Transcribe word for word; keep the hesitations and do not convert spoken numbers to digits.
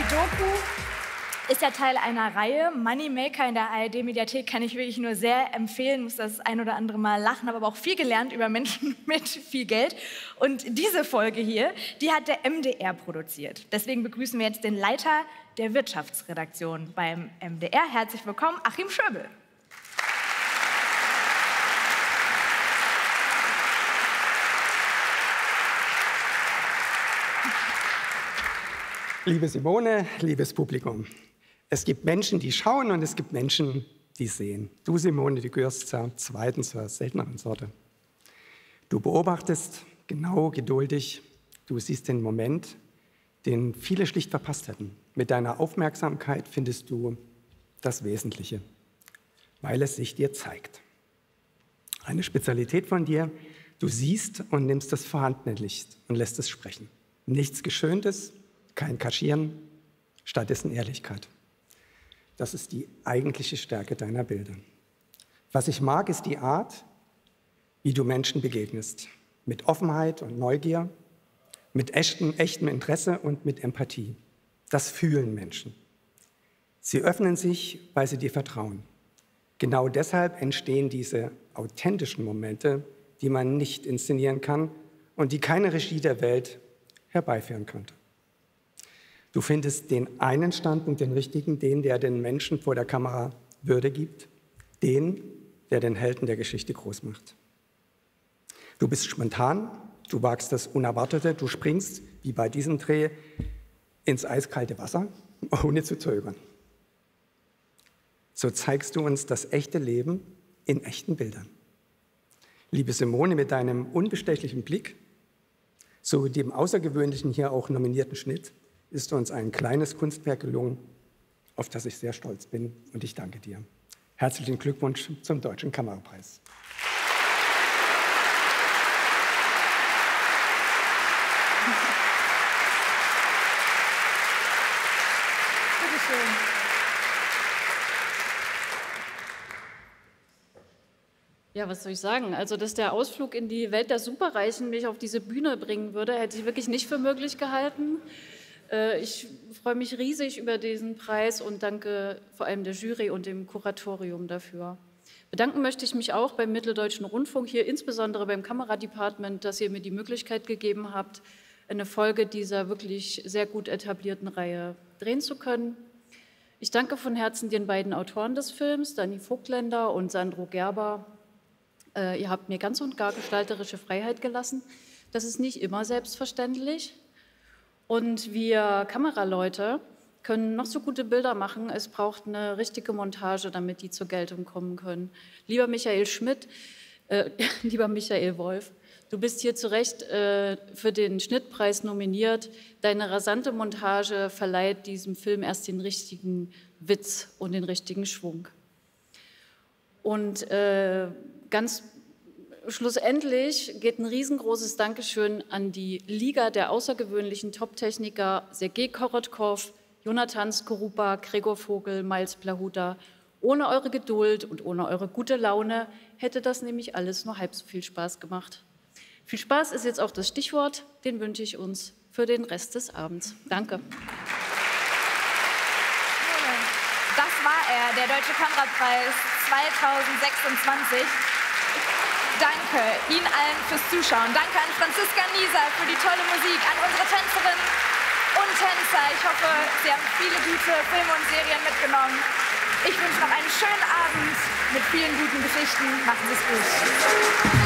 die Doku ist ja Teil einer Reihe. Moneymaker in der A R D-Mediathek kann ich wirklich nur sehr empfehlen. Muss das ein oder andere Mal lachen, habe aber auch viel gelernt über Menschen mit viel Geld. Und diese Folge hier, die hat der M D R produziert. Deswegen begrüßen wir jetzt den Leiter der Wirtschaftsredaktion beim M D R. Herzlich willkommen, Achim Schöbel. Liebe Simone, liebes Publikum, es gibt Menschen, die schauen und es gibt Menschen, die sehen. Du, Simone, du gehörst zur zweiten, zur selteneren Sorte. Du beobachtest genau, geduldig, du siehst den Moment, den viele schlicht verpasst hätten. Mit deiner Aufmerksamkeit findest du das Wesentliche, weil es sich dir zeigt. Eine Spezialität von dir, du siehst und nimmst das vorhandene Licht und lässt es sprechen. Nichts Geschöntes, kein Kaschieren, stattdessen Ehrlichkeit. Das ist die eigentliche Stärke deiner Bilder. Was ich mag, ist die Art, wie du Menschen begegnest. Mit Offenheit und Neugier, mit echtem, echtem Interesse und mit Empathie. Das fühlen Menschen. Sie öffnen sich, weil sie dir vertrauen. Genau deshalb entstehen diese authentischen Momente, die man nicht inszenieren kann und die keine Regie der Welt herbeiführen könnte. Du findest den einen Standpunkt, den richtigen, den, der den Menschen vor der Kamera Würde gibt, den, der den Helden der Geschichte groß macht. Du bist spontan, du wagst das Unerwartete, du springst, wie bei diesem Dreh, ins eiskalte Wasser, ohne zu zögern. So zeigst du uns das echte Leben in echten Bildern. Liebe Simone, mit deinem unbestechlichen Blick, sowie dem außergewöhnlichen hier auch nominierten Schnitt, ist uns ein kleines Kunstwerk gelungen, auf das ich sehr stolz bin, und ich danke dir. Herzlichen Glückwunsch zum Deutschen Kamerapreis. Bitte schön. Ja, was soll ich sagen? Also, dass der Ausflug in die Welt der Superreichen mich auf diese Bühne bringen würde, hätte ich wirklich nicht für möglich gehalten. Ich freue mich riesig über diesen Preis und danke vor allem der Jury und dem Kuratorium dafür. Bedanken möchte ich mich auch beim Mitteldeutschen Rundfunk, hier insbesondere beim Kameradepartement, dass ihr mir die Möglichkeit gegeben habt, eine Folge dieser wirklich sehr gut etablierten Reihe drehen zu können. Ich danke von Herzen den beiden Autoren des Films, Dani Vogtländer und Sandro Gerber. Ihr habt mir ganz und gar gestalterische Freiheit gelassen. Das ist nicht immer selbstverständlich. Und wir Kameraleute können noch so gute Bilder machen. Es braucht eine richtige Montage, damit die zur Geltung kommen können. Lieber Michael Schmidt, äh, lieber Michael Wolf, du bist hier zu Recht äh, für den Schnittpreis nominiert. Deine rasante Montage verleiht diesem Film erst den richtigen Witz und den richtigen Schwung. Und äh, ganz schlussendlich geht ein riesengroßes Dankeschön an die Liga der außergewöhnlichen Top-Techniker Sergej Korotkov, Jonathan Skorupa, Gregor Vogel, Miles Plahuta. Ohne eure Geduld und ohne eure gute Laune hätte das nämlich alles nur halb so viel Spaß gemacht. Viel Spaß ist jetzt auch das Stichwort, den wünsche ich uns für den Rest des Abends. Danke. Das war er, der Deutsche Kamerapreis zweitausendsechsundzwanzig. Danke Ihnen allen fürs Zuschauen. Danke an Franziska Nieser für die tolle Musik, an unsere Tänzerinnen und Tänzer. Ich hoffe, Sie haben viele gute Filme und Serien mitgenommen. Ich wünsche noch einen schönen Abend mit vielen guten Geschichten. Machen Sie es gut.